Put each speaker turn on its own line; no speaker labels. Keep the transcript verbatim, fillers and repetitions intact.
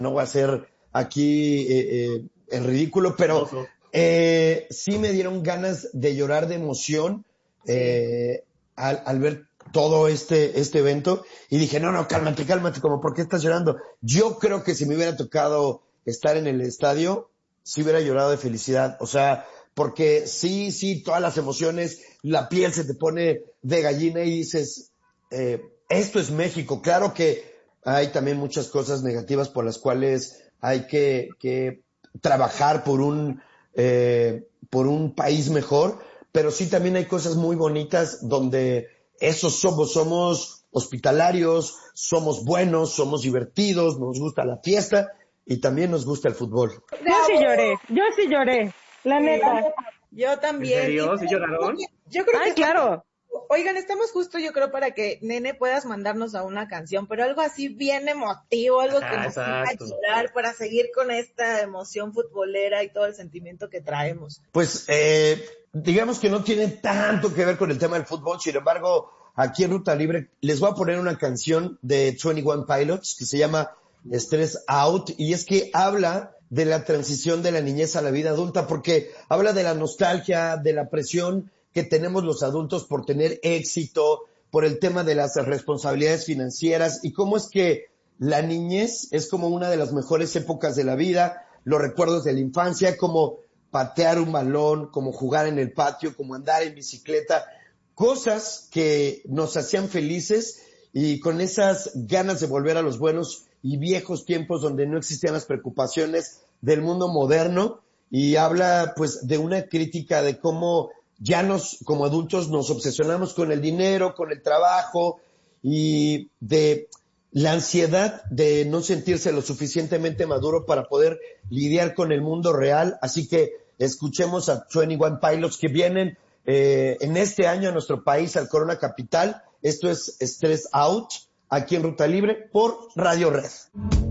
no voy a hacer aquí eh, eh, el ridículo, pero eh, sí me dieron ganas de llorar de emoción eh, al, al ver todo este, este evento, y dije, no, no, cálmate, cálmate, como, ¿por qué estás llorando? Yo creo que si me hubiera tocado estar en el estadio, sí hubiera llorado de felicidad, o sea, porque sí, sí, todas las emociones, la piel se te pone de gallina y dices, eh, esto es México. Claro que hay también muchas cosas negativas por las cuales hay que, que trabajar por un, eh, por un país mejor, pero sí también hay cosas muy bonitas donde esos somos, somos hospitalarios, somos buenos, somos divertidos, nos gusta la fiesta y también nos gusta el fútbol.
Yo sí lloré, yo sí lloré, la neta.
Yo también.
¿En serio? ¿Sí lloraron?
Yo creo
Ay,
que
claro.
Oigan, estamos justo, yo creo, para que, Nene, puedas mandarnos a una canción, pero algo así bien emotivo, algo que
Ah,
nos haga
exacto.
llorar para seguir con esta emoción futbolera y todo el sentimiento que traemos.
Pues, eh, digamos que no tiene tanto que ver con el tema del fútbol, sin embargo, aquí en Ruta Libre les voy a poner una canción de veintiuno Pilots que se llama Stress Out, y es que habla de la transición de la niñez a la vida adulta, porque habla de la nostalgia, de la presión que tenemos los adultos por tener éxito, por el tema de las responsabilidades financieras, y cómo es que la niñez es como una de las mejores épocas de la vida, los recuerdos de la infancia, como patear un balón, como jugar en el patio, como andar en bicicleta, cosas que nos hacían felices, y con esas ganas de volver a los buenos y viejos tiempos donde no existían las preocupaciones del mundo moderno, y habla pues de una crítica de cómo ya nos, como adultos, nos obsesionamos con el dinero, con el trabajo, y de la ansiedad de no sentirse lo suficientemente maduro para poder lidiar con el mundo real. Así que escuchemos a veintiuno Pilots, que vienen eh, en este año a nuestro país, al Corona Capital. Esto es Stress Out, aquí en Ruta Libre por Radio Red.